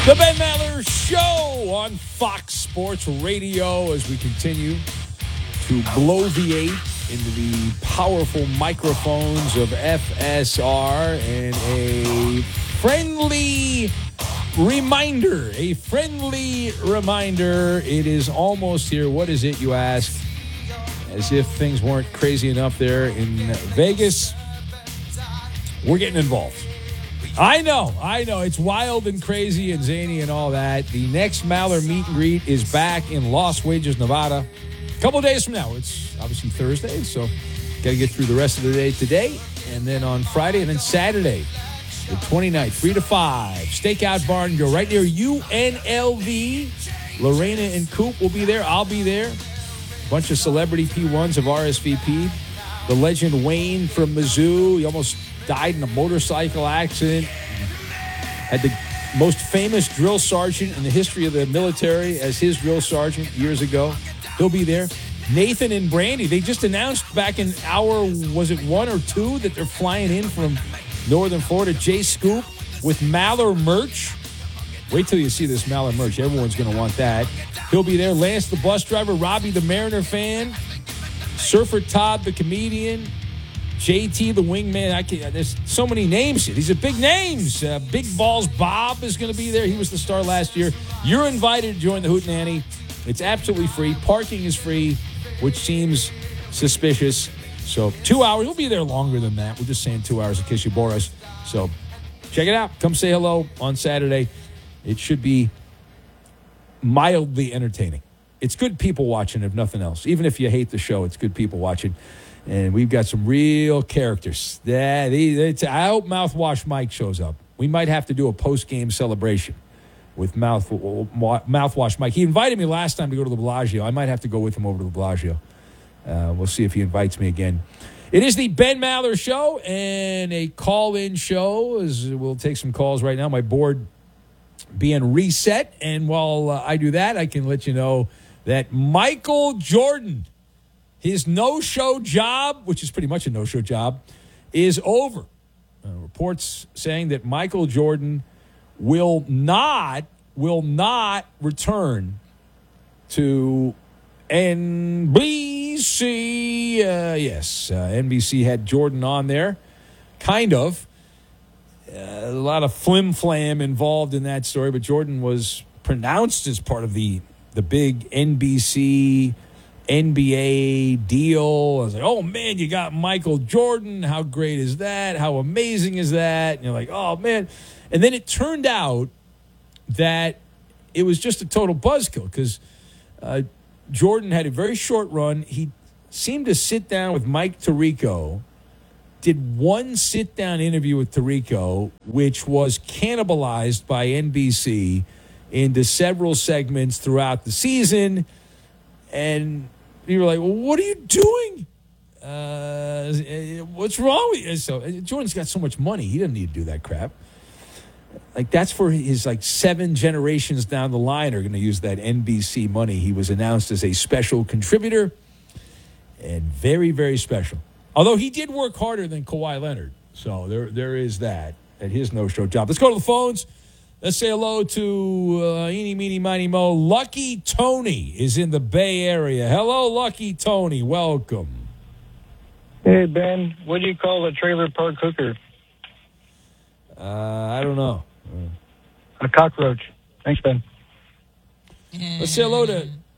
The Ben Maller Show on Fox Sports Radio as we continue to bloviate into the powerful microphones of FSR and a friendly reminder. It is almost here. What is it, you ask? As if things weren't crazy enough there in Vegas. We're getting involved. I know. It's wild and crazy and zany and all that. The next Maller meet and greet is back in Las Vegas, Nevada. A couple of days from now. It's obviously Thursday, so got to get through the rest of the day today. And then on Friday and then Saturday, the 29th, 3 to 5. Stakeout Bar and Grill right near UNLV. Lorena and Coop will be there. I'll be there. A bunch of celebrity P1s have RSVP'd. The legend Wayne from Mizzou. He almost died in a motorcycle accident. Had the most famous drill sergeant in the history of the military as his drill sergeant years ago. He'll be there. Nathan and Brandy, they just announced back in hour, was it 1 or 2, that they're flying in from Northern Florida. Jay Scoop with Maller merch. Wait till you see this Maller merch. Everyone's going to want that. He'll be there. Lance the bus driver, Robbie the Mariner fan, Surfer Todd the comedian, JT the wingman. There's so many names here. These are big names. Big Balls Bob is going to be there. He was the star last year. You're invited to join the Hootenanny. It's absolutely free. Parking is free, which seems suspicious. So 2 hours. We'll be there longer than that. We're just saying 2 hours in case you bore us. So check it out. Come say hello on Saturday. It should be mildly entertaining. It's good people watching, if nothing else. Even if you hate the show, it's good people watching. And we've got some real characters. I hope Mouthwash Mike shows up. We might have to do a post-game celebration with Mouthwash Mike. He invited me last time to go to the Bellagio. I might have to go with him over to the Bellagio. We'll see if he invites me again. It is the Ben Maller Show and a call-in show. We'll take some calls right now. My board being reset. And while I do that, I can let you know that Michael Jordan, his no-show job, which is pretty much a no-show job, is over. Reports saying that Michael Jordan will not return to NBC. NBC had Jordan on there, kind of. A lot of flim-flam involved in that story, but Jordan was pronounced as part of the big NBC NBA deal. I was like, oh, man, you got Michael Jordan. How great is that? How amazing is that? And you're like, oh, man. And then it turned out that it was just a total buzzkill because Jordan had a very short run. He seemed to sit down with Mike Tirico, did one sit-down interview with Tirico, which was cannibalized by NBC into several segments throughout the season. And you were like, well, what are you doing? What's wrong with you? So Jordan's got so much money. He doesn't need to do that crap. Like, that's for his, 7 generations down the line are going to use that NBC money. He was announced as a special contributor and very, very special. Although he did work harder than Kawhi Leonard. So there is that at his no-show job. Let's go to the phones. Let's say hello to eeny, meeny, miny, mo. Lucky Tony is in the Bay Area. Hello, Lucky Tony. Welcome. Hey, Ben. What do you call a trailer park hooker? I don't know. A cockroach. Thanks, Ben. Let's say hello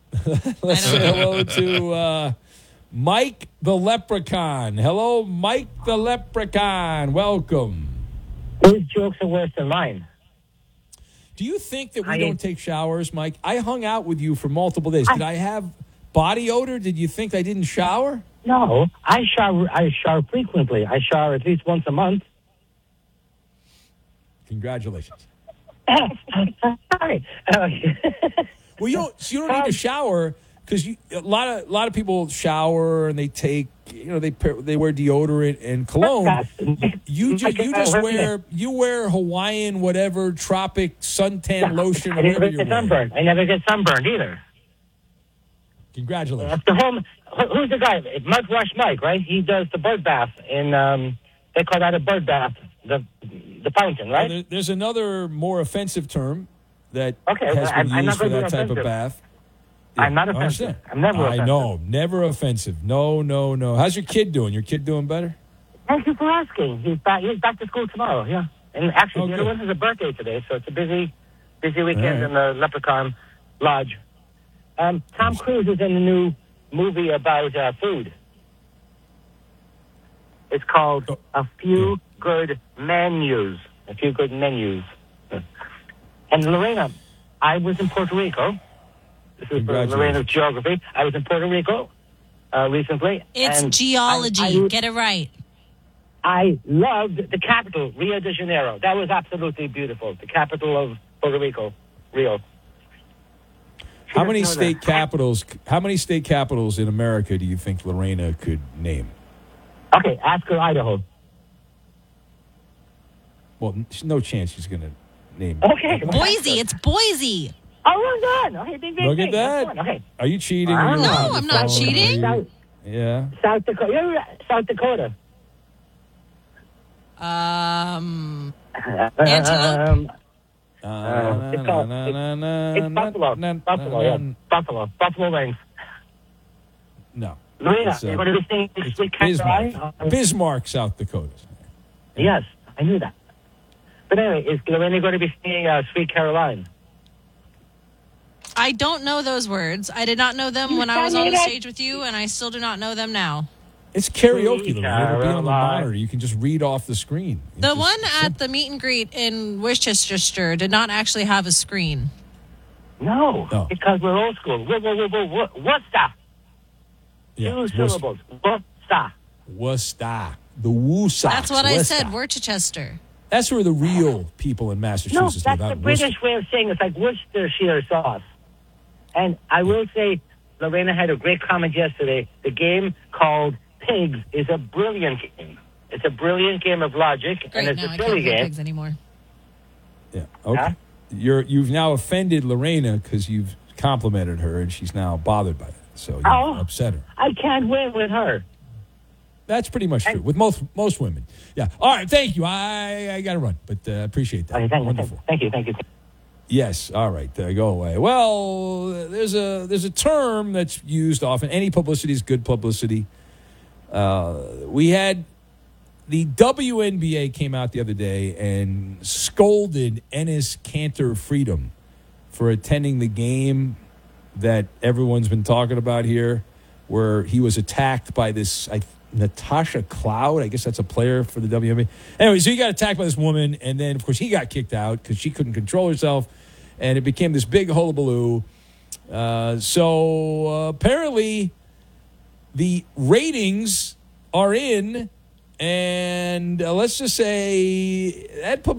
to Mike the Leprechaun. Hello, Mike the Leprechaun. Welcome. Whose jokes are worse than mine? Do you think that we don't take showers, Mike? I hung out with you for multiple days. Did I have body odor? Did you think I didn't shower? No, I shower frequently. I shower at least once a month. Congratulations. Sorry. Well, you don't need to shower because a lot of people shower and they take they wear deodorant and cologne. You wear Hawaiian whatever tropic suntan lotion. I never get sunburned. I never get sunburned either. Congratulations. Who's the guy? Mudwash Mike, right? He does the bird bath in. They call that a bird bath. The fountain, right? Well, there's another more offensive term that Okay, has well, been I'm used not for gonna that be type of offensive. bath. I'm not I offensive. understand. I'm never offensive. I know, never offensive. No. How's your kid doing? Your kid doing better? Thank you for asking. He's back to school tomorrow, yeah. And actually, the other good. one has a birthday today, so it's a busy weekend right. in the Leprechaun Lodge. Tom Cruise is in the new movie about food. It's called A Few Good Menus. A Few Good Menus. And Lorena, I was in Puerto Rico. This is Lorena's geography. I was in Puerto Rico recently. It's and geology. Get it right. I loved the capital, Rio de Janeiro. That was absolutely beautiful. The capital of Puerto Rico, Rio. How many state capitals in America do you think Lorena could name? Okay, ask her Idaho. Well, there's no chance she's going to name. Okay. Boise. It's Boise. Oh, well done. Okay, big, Look at big. that. Okay. Are you cheating? No, I'm not cheating. Yeah. South Dakota. You're South Dakota. Antelope. It's Buffalo. Buffalo, yeah. Buffalo wings. No. Lorena, you're going to be staying this week, Bismarck, South Dakota. Yes, I knew that. But anyway, is Lorena going to be staying Sweet Caroline? I don't know those words. I did not know them when I was on the stage with you, and I still do not know them now. It's karaoke, Lorena. It'll be on the monitor. You can just read off the screen. The one at the meet and greet in Worcester did not actually have a screen. No, because we're old school. Worcester. Yeah, Two syllables. Worcester. Worcester. The Woo Sox. That's what I said, Worcester. That's where the real people in No, Massachusetts that's live. the British way of saying it. It's like Worcestershire sauce. And I will say, Lorena had a great comment yesterday. The game called Pigs is a brilliant game. It's a brilliant game of logic, Great, and it's now a I silly can't play game. Pigs anymore. Yeah. Okay. Huh? You've now offended Lorena because you've complimented her, and she's now bothered by it. So you upset her. I can't win with her. That's pretty much true with most women. Yeah. All right. Thank you. I got to run, but appreciate that. Okay, Wonderful. Thank you. Yes. All right. Go away. Well, there's a term that's used often. Any publicity is good publicity. We had the WNBA came out the other day and scolded Enes Kanter Freedom for attending the game that everyone's been talking about here, where he was attacked by this Natasha Cloud. I guess that's a player for the WNBA. Anyway, so he got attacked by this woman, and then, of course, he got kicked out because she couldn't control herself, and it became this big hullabaloo. So apparently the ratings are in, and let's just say that